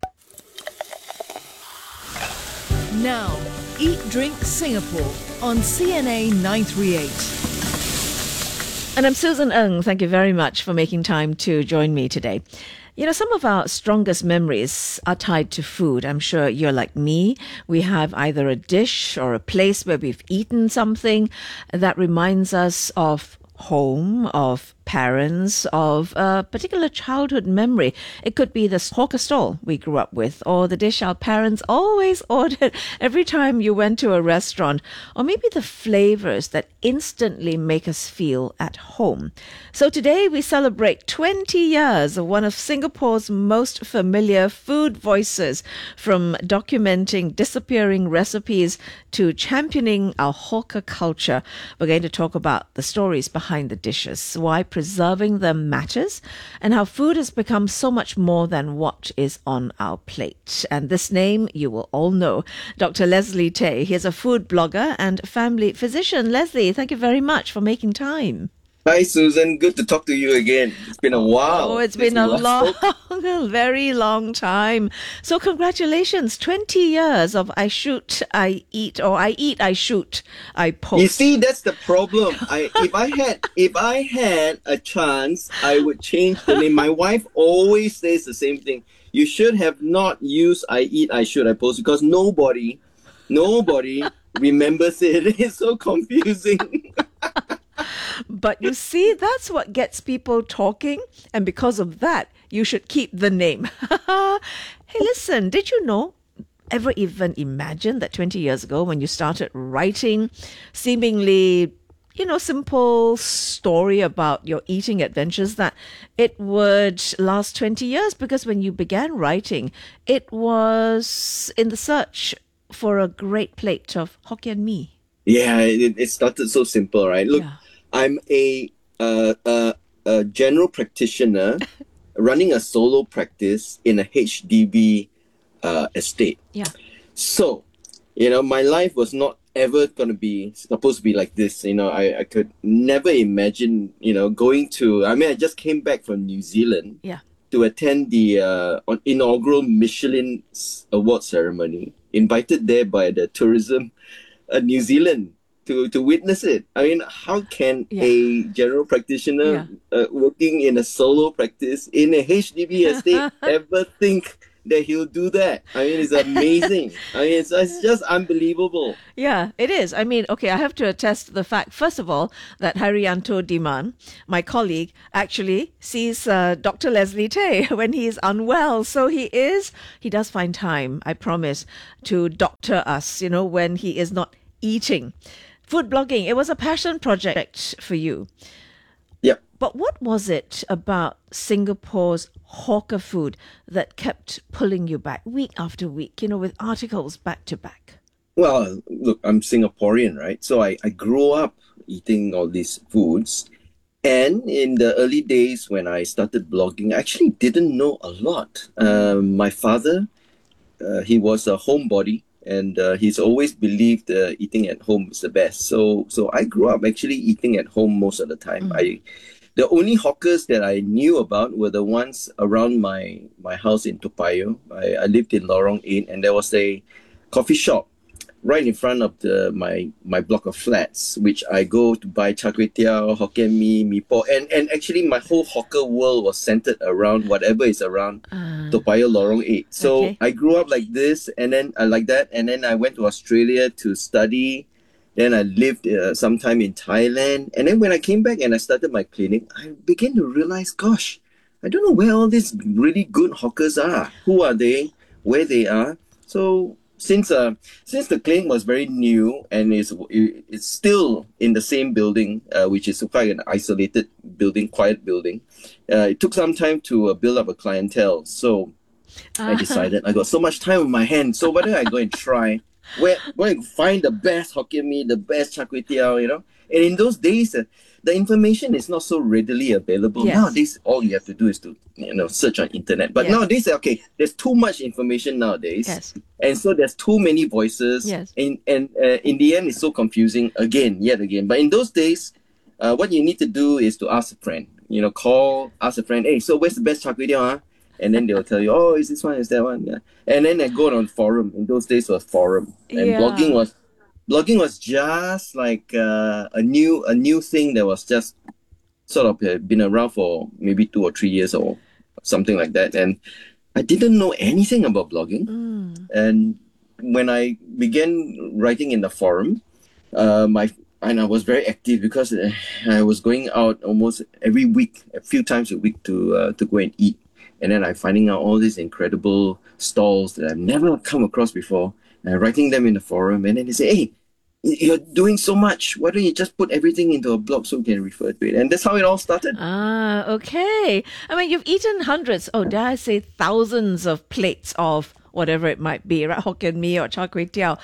[SPEAKER 2] Now, Eat Drink Singapore on CNA 938.
[SPEAKER 21] And I'm Susan Ng. Thank you very much for making time to join me today. Some of our strongest memories are tied to food. I'm sure you're like me. We have either a dish or a place where we've eaten something that reminds us of home, of parents, of a particular childhood memory. It could be the hawker stall we grew up with, or the dish our parents always ordered every time you went to a restaurant, or maybe the flavors that instantly make us feel at home. So today we celebrate 20 years of one of Singapore's most familiar food voices, from documenting disappearing recipes to championing our hawker culture. We're going to talk about the stories behind the dishes, why preserving them matters, and how food has become so much more than what is on our plate. And this name you will all know, Dr. Leslie Tay. He is a food blogger and family physician. Leslie, thank you very much for making time.
[SPEAKER 22] Hi, Susan. Good to talk to you again. It's been a while.
[SPEAKER 21] Oh, it's been a very long time. So congratulations, 20 years of I shoot, I eat, or I eat, I shoot, I post.
[SPEAKER 22] You see, that's the problem. If I had a chance, I would change the name. My wife always says the same thing. You should have not used I eat, I shoot, I post, because nobody remembers it. It's so confusing.
[SPEAKER 21] But you see, that's what gets people talking, and because of that, you should keep the name. Hey, listen, did you ever even imagine that 20 years ago when you started writing seemingly, simple story about your eating adventures, that it would last 20 years? Because when you began writing, it was in the search for a great plate of Hokkien mee.
[SPEAKER 22] Yeah, it started so simple, right? Look, yeah. I'm a general practitioner running a solo practice in a HDB estate.
[SPEAKER 21] Yeah.
[SPEAKER 22] So, my life was not ever supposed to be like this. I could never imagine, going to, I just came back from New Zealand to attend the inaugural Michelin award ceremony, invited there by the Tourism New Zealand to witness it. I mean, how can a general practitioner working in a solo practice in a HDB estate ever think that he'll do that? I mean, it's amazing. I mean, it's just unbelievable.
[SPEAKER 21] Yeah, it is. I mean, okay, I have to attest to the fact, first of all, that Haryanto Diman, my colleague, actually sees Dr. Leslie Tay when he's unwell. So he does find time, I promise, to doctor us, when he is not eating. Food blogging, it was a passion project for you.
[SPEAKER 22] Yep.
[SPEAKER 21] But what was it about Singapore's hawker food that kept pulling you back week after week, with articles back to back?
[SPEAKER 22] Well, look, I'm Singaporean, right? So I grew up eating all these foods. And in the early days when I started blogging, I actually didn't know a lot. My father, he was a homebody. And he's always believed eating at home is the best. So I grew up actually eating at home most of the time. The only hawkers that I knew about were the ones around my house in Toa Payoh. I lived in Lorong 8, and there was a coffee shop right in front of my block of flats, which I go to buy char kway teow, Hokkien mee, mee pok, and actually my whole hawker world was centered around whatever is around Toa Payoh Lorong 8. So I grew up like this, and then like that, and then I went to Australia to study. Then I lived sometime in Thailand, and then when I came back and I started my clinic, I began to realize, gosh, I don't know where all these really good hawkers are. Who are they? Where they are? So since the clinic was very new and it's still in the same building, which is quite an isolated building, quiet building, it took some time to build up a clientele. So I decided I got so much time on my hands. So why don't I go and try where I find the best Hokkien mee, the best char kway teow, And in those days, the information is not so readily available.
[SPEAKER 21] Yes.
[SPEAKER 22] Nowadays, all you have to do is to search on internet. But nowadays, okay, there's too much information nowadays, and so there's too many voices.
[SPEAKER 21] Yes.
[SPEAKER 22] And in the end, it's so confusing yet again. But in those days, what you need to do is to ask a friend. Ask a friend. Hey, so where's the best char kway teow? And then they'll tell you, oh, is this one, is that one? Yeah. And then I go on forum. In those days, it was forum, and blogging was just like a new thing that was just sort of been around for maybe 2 or 3 years or something like that. And I didn't know anything about blogging. And when I began writing in the forum, and I was very active because I was going out almost every week, a few times a week to go and eat. And then I'm finding out all these incredible stalls that I've never come across before. And writing them in the forum, and then they say, hey, you're doing so much. Why don't you just put everything into a blog so we can refer to it? And that's how it all started.
[SPEAKER 21] Okay. I mean, you've eaten hundreds, dare I say thousands of plates of whatever it might be, right? Hokkien mee or char kway teow.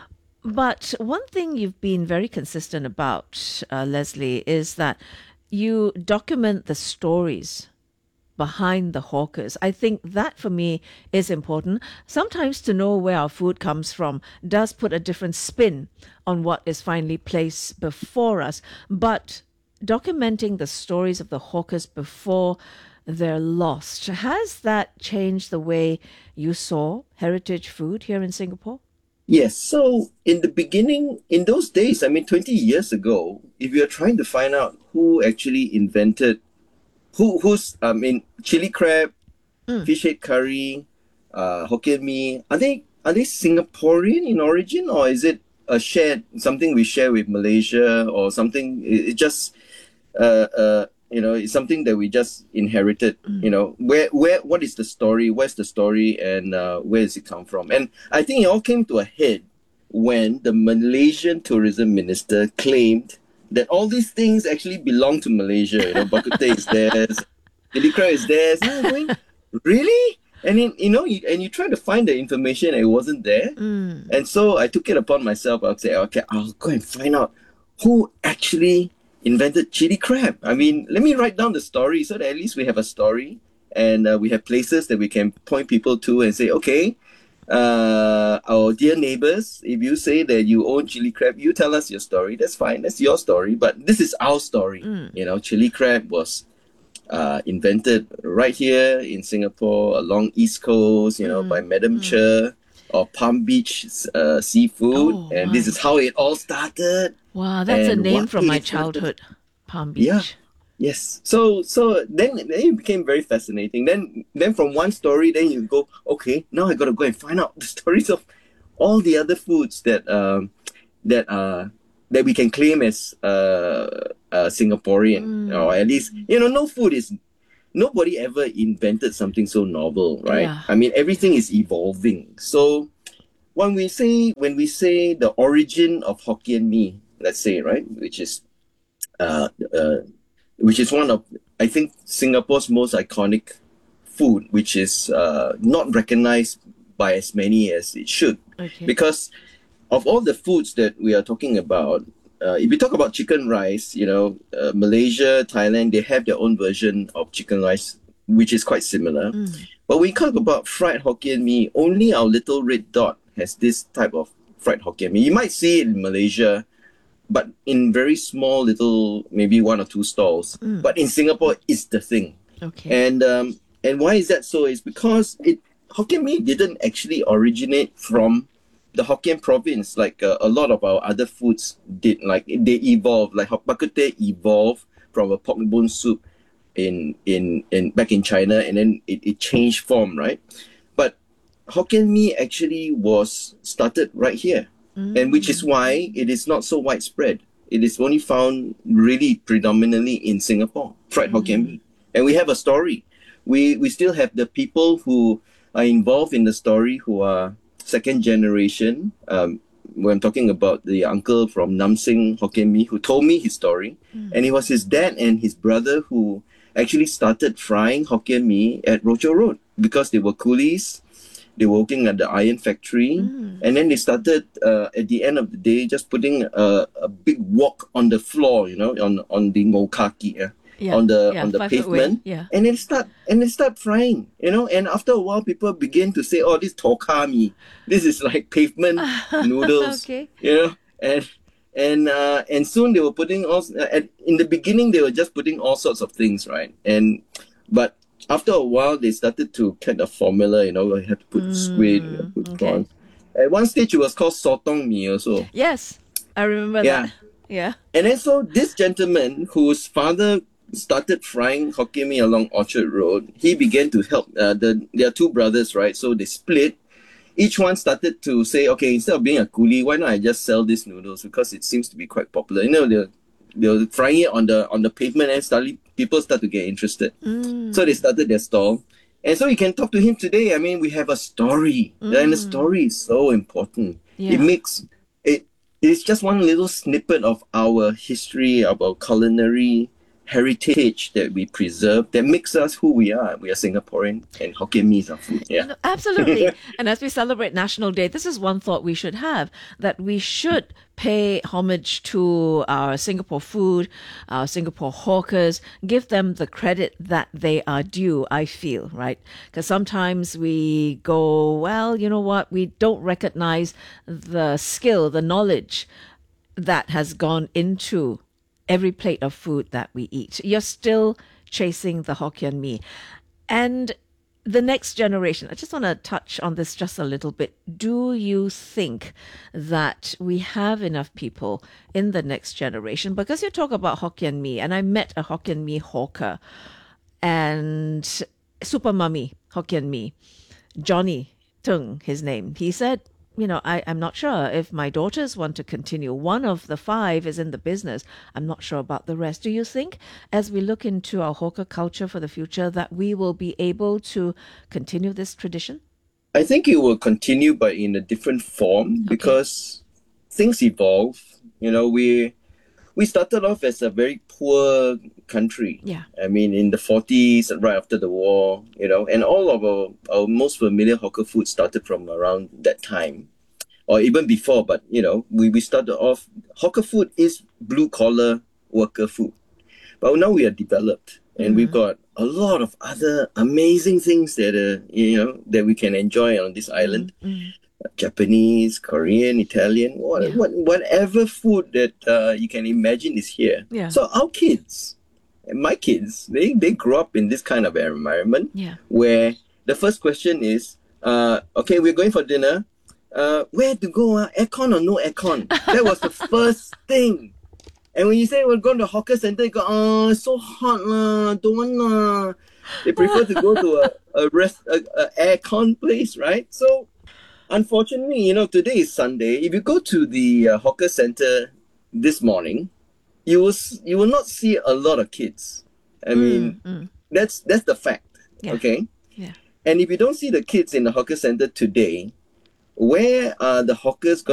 [SPEAKER 21] But one thing you've been very consistent about, Leslie, is that you document the stories behind the hawkers. I think that for me is important. Sometimes to know where our food comes from does put a different spin on what is finally placed before us. But documenting the stories of the hawkers before they're lost, has that changed the way you saw heritage food here in Singapore?
[SPEAKER 22] Yes. So in the beginning, in those days, 20 years ago, if you're trying to find out who actually invented chili crab, fish head curry, Hokkien mee, are they Singaporean in origin, or is it something we share with Malaysia, or something? It just it's something that we just inherited. What is the story? Where's the story, and where does it come from? And I think it all came to a head when the Malaysian tourism minister claimed that all these things actually belong to Malaysia. Bak kut teh is theirs, chili crab is theirs. And I'm going, really? And then, you try to find the information and it wasn't there. And so I took it upon myself. I'll say, okay, I'll go and find out who actually invented chili crab. Let me write down the story so that at least we have a story, and we have places that we can point people to and say, okay, our dear neighbors, if you say that you own chili crab, you tell us your story. That's fine. That's your story. But this is our story. Chili crab was invented right here in Singapore along East Coast, by Madam Che or Palm Beach seafood, and this is how it all started.
[SPEAKER 21] Wow, that's a
[SPEAKER 22] and
[SPEAKER 21] name
[SPEAKER 22] what
[SPEAKER 21] from my
[SPEAKER 22] made it started.
[SPEAKER 21] childhood. Palm Beach.
[SPEAKER 22] Yeah. Yes. So then it became very fascinating. Then from one story, then you go, okay, now I got to go and find out the stories of all the other foods that we can claim as Singaporean, or at least nobody ever invented something so novel, right?
[SPEAKER 21] Yeah.
[SPEAKER 22] I mean, everything is evolving. So when we say the origin of Hokkien Mee, let's say, right, which is one of, I think, Singapore's most iconic food, which is not recognized by as many as it should.
[SPEAKER 21] Okay.
[SPEAKER 22] Because of all the foods that we are talking about, if we talk about chicken rice, Malaysia, Thailand, they have their own version of chicken rice, which is quite similar. But when we talk about fried Hokkien Mee, only our little red dot has this type of fried Hokkien Mee. You might see it in Malaysia, but in very small little, maybe 1 or 2 stalls. But in Singapore, it's the thing.
[SPEAKER 21] Okay.
[SPEAKER 22] And why is that so? It's because Hokkien Mee didn't actually originate from the Hokkien province, like a lot of our other foods did. Like they evolved, like Hok Bak Kut Teh evolved from a pork bone soup in back in China, and then it changed form, right? But Hokkien Mee actually was started right here, and which is why it is not so widespread. It is only found really predominantly in Singapore, fried Hokkien Mee. And we have a story. We still have the people who are involved in the story who are second generation. When I'm talking about the uncle from Nam Sing Hokkien Mee who told me his story. And it was his dad and his brother who actually started frying Hokkien Mee at Rochor Road because they were coolies. They were working at the iron factory. And then they started, at the end of the day, just putting a big wok on the floor, on the ngokaki, on the pavement. And then start frying, and after a while, people begin to say, oh, this tokami, this is like pavement noodles, and soon they were putting in the beginning, they were just putting all sorts of things, right? But after a while, they started to get a formula, you have to put squid, put prawns. At one stage, it was called sotong mee also.
[SPEAKER 21] Yes, I remember that. Yeah.
[SPEAKER 22] And then so this gentleman whose father started frying Hokkien Mee along Orchard Road, he began to help. There are 2 brothers, right? So they split. Each one started to say, okay, instead of being a coolie, why not I just sell these noodles? Because it seems to be quite popular. They're frying it on the pavement, and suddenly people start to get interested. So they started their stall. And so you can talk to him today. I mean, we have a story. And the story is so important.
[SPEAKER 21] Yeah.
[SPEAKER 22] It's just one little snippet of our history, of our culinary heritage that we preserve, that makes us who we are. We are Singaporean, and Hokkien Mee is our food. Yeah.
[SPEAKER 21] Absolutely. And as we celebrate National Day, this is one thought we should have, that we should pay homage to our Singapore food, our Singapore hawkers, give them the credit that they are due, I feel, right? Because sometimes we go, well, you know what, we don't recognize the skill, the knowledge that has gone into every plate of food that we eat. You're still chasing the Hokkien Mee. And the next generation, I just want to touch on this just a little bit. Do you think that we have enough people in the next generation? Because you talk about Hokkien Mee, and I met a Hokkien Mee hawker and Super Mummy Hokkien Mee, Johnny Tung, his name. He said, I'm not sure if my daughters want to continue. One of the 5 is in the business. I'm not sure about the rest. Do you think, as we look into our hawker culture for the future, that we will be able to continue this tradition?
[SPEAKER 22] I think it will continue, but in a different form, because things evolve. We started off as a very poor country.
[SPEAKER 21] Yeah.
[SPEAKER 22] I mean, in the 40s, right after the war, and all of our most familiar hawker food started from around that time, or even before. But, we started off, hawker food is blue-collar worker food. But now we are developed, and we've got a lot of other amazing things that, that we can enjoy on this island. Japanese, Korean, Italian, whatever food that you can imagine is here.
[SPEAKER 21] Yeah.
[SPEAKER 22] So our kids, and my kids, they grow up in this kind of environment
[SPEAKER 21] Yeah.
[SPEAKER 22] where the first question is, okay, we're going for dinner. where to go? Aircon or no aircon? That was the first thing. And when you say we're going to hawker center, you go, it's so hot don't want They prefer to go to a aircon place, right? So, unfortunately, today is Sunday. If you go to the hawker center this morning, you will not see a lot of kids. I mean, that's the fact.
[SPEAKER 21] Yeah.
[SPEAKER 22] Okay.
[SPEAKER 21] Yeah.
[SPEAKER 22] And if you don't see the kids in the hawker center today, where are the hawkers going